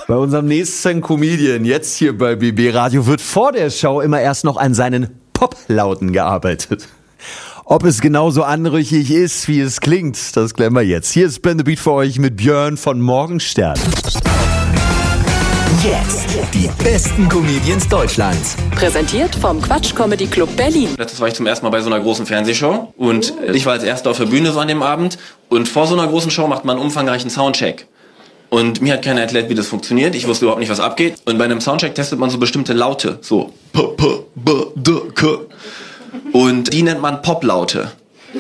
Bei unserem nächsten Comedian, jetzt hier bei BB Radio, wird vor der Show immer erst noch an seinen Pop-Lauten gearbeitet. Ob es genauso anrüchig ist, wie es klingt, das klären wir jetzt. Hier ist Ben the Beat für euch mit Björn von Morgenstern. Jetzt die besten Comedians Deutschlands. Präsentiert vom Quatsch Comedy Club Berlin. Letztes war ich zum ersten Mal bei so einer großen Fernsehshow und ich war als Erster auf der Bühne so an dem Abend und vor so einer großen Show macht man einen umfangreichen Soundcheck. Und mir hat keiner erklärt, wie das funktioniert. Ich wusste überhaupt nicht, was abgeht. Und bei einem Soundcheck testet man so bestimmte Laute. So P, P, B, D, K. Und die nennt man Poplaute.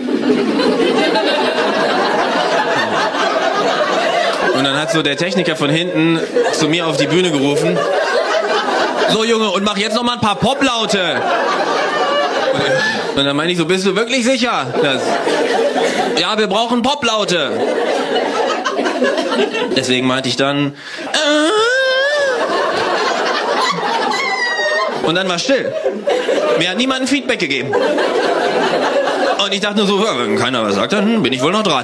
Und dann hat so der Techniker von hinten zu mir auf die Bühne gerufen. So Junge, und mach jetzt noch mal ein paar Poplaute. Und dann meine ich so, bist du wirklich sicher? Ja, wir brauchen Poplaute. Deswegen meinte ich dann... Und dann war still. Mir hat niemand ein Feedback gegeben. Und ich dachte nur so, ja, wenn keiner was sagt, dann bin ich wohl noch dran.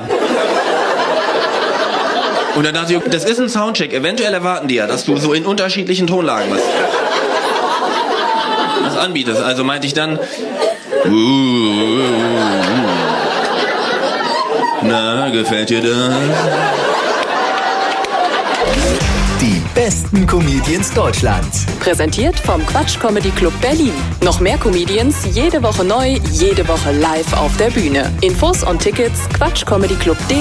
Und dann dachte ich, das ist ein Soundcheck. Eventuell erwarten die ja, dass du so in unterschiedlichen Tonlagen was anbietest. Also meinte ich dann... Na, gefällt dir das? Die besten Comedians Deutschlands. Präsentiert vom Quatsch Comedy Club Berlin. Noch mehr Comedians, jede Woche neu, jede Woche live auf der Bühne. Infos und Tickets quatschcomedyclub.de.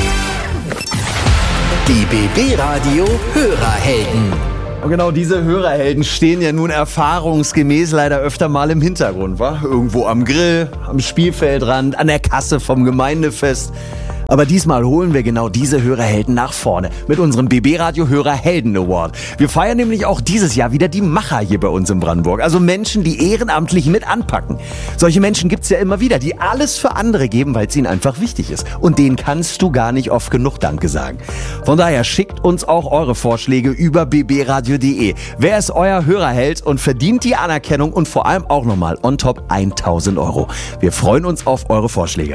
Die BB Radio Hörerhelden. Und genau diese Hörerhelden stehen ja nun erfahrungsgemäß leider öfter mal im Hintergrund, wa? Irgendwo am Grill, am Spielfeldrand, an der Kasse vom Gemeindefest. Aber diesmal holen wir genau diese Hörerhelden nach vorne mit unserem BB Radio Hörerhelden Award. Wir feiern nämlich auch dieses Jahr wieder die Macher hier bei uns in Brandenburg. Also Menschen, die ehrenamtlich mit anpacken. Solche Menschen gibt's ja immer wieder, die alles für andere geben, weil es ihnen einfach wichtig ist. Und denen kannst du gar nicht oft genug Danke sagen. Von daher schickt uns auch eure Vorschläge über bbradio.de. Wer ist euer Hörerheld und verdient die Anerkennung und vor allem auch nochmal on top 1.000 €? Wir freuen uns auf eure Vorschläge.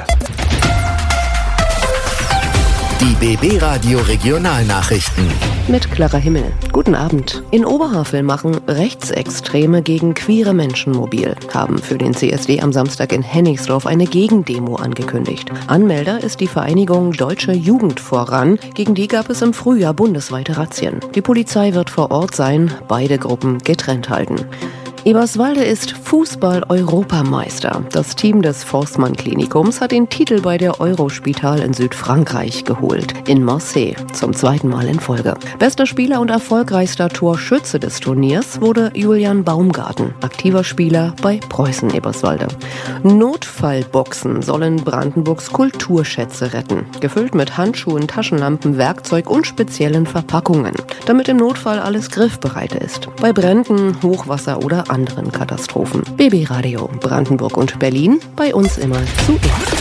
Die BB Radio Regionalnachrichten. Mit Clara Himmel. Guten Abend. In Oberhavel machen Rechtsextreme gegen queere Menschen mobil, haben für den CSD am Samstag in Hennigsdorf eine Gegendemo angekündigt. Anmelder ist die Vereinigung Deutsche Jugend voran. Gegen die gab es im Frühjahr bundesweite Razzien. Die Polizei wird vor Ort sein, beide Gruppen getrennt halten. Eberswalde ist Fußball-Europameister. Das Team des Forstmann-Klinikums hat den Titel bei der Eurospital in Südfrankreich geholt. In Marseille, zum 2. Mal in Folge. Bester Spieler und erfolgreichster Torschütze des Turniers wurde Julian Baumgarten, aktiver Spieler bei Preußen Eberswalde. Notfallboxen sollen Brandenburgs Kulturschätze retten. Gefüllt mit Handschuhen, Taschenlampen, Werkzeug und speziellen Verpackungen. Damit im Notfall alles griffbereit ist. Bei Bränden, Hochwasser oder anderen Katastrophen. BB Radio Brandenburg und Berlin, bei uns immer zuerst.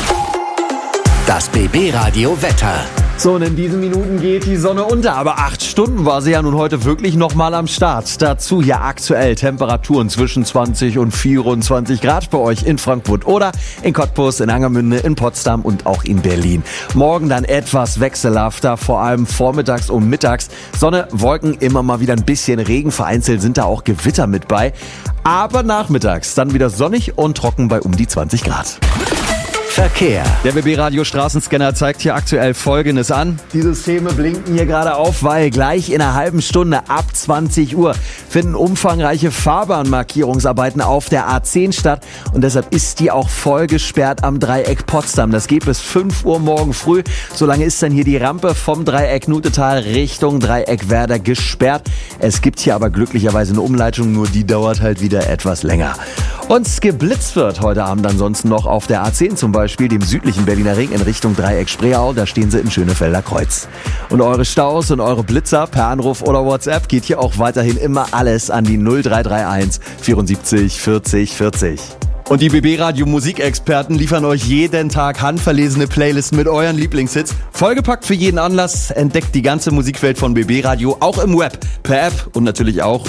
Das BB Radio Wetter. So, und in diesen Minuten geht die Sonne unter, aber 8 Stunden war sie ja nun heute wirklich nochmal am Start. Dazu ja aktuell Temperaturen zwischen 20 und 24 Grad bei euch in Frankfurt oder in Cottbus, in Angermünde, in Potsdam und auch in Berlin. Morgen dann etwas wechselhafter, vor allem vormittags und mittags. Sonne, Wolken, immer mal wieder ein bisschen Regen, vereinzelt sind da auch Gewitter mit bei. Aber nachmittags dann wieder sonnig und trocken bei um die 20 Grad. Verkehr. Der BB Radio Straßenscanner zeigt hier aktuell Folgendes an. Die Systeme blinken hier gerade auf, weil gleich in einer halben Stunde ab 20 Uhr finden umfangreiche Fahrbahnmarkierungsarbeiten auf der A10 statt und deshalb ist die auch voll gesperrt am Dreieck Potsdam. Das geht bis 5 Uhr morgen früh. Solange ist dann hier die Rampe vom Dreieck Nutetal Richtung Dreieck Werder gesperrt. Es gibt hier aber glücklicherweise eine Umleitung, nur die dauert halt wieder etwas länger. Und geblitzt wird heute Abend ansonsten noch auf der A10 zum Beispiel, dem südlichen Berliner Ring in Richtung Dreieck Spreeau. Da stehen sie im Schönefelder Kreuz. Und eure Staus und eure Blitzer per Anruf oder WhatsApp geht hier auch weiterhin immer alles an die 0331 74 40 40. Und die BB Radio Musikexperten liefern euch jeden Tag handverlesene Playlisten mit euren Lieblingshits. Vollgepackt für jeden Anlass. Entdeckt die ganze Musikwelt von BB Radio auch im Web, per App und natürlich auch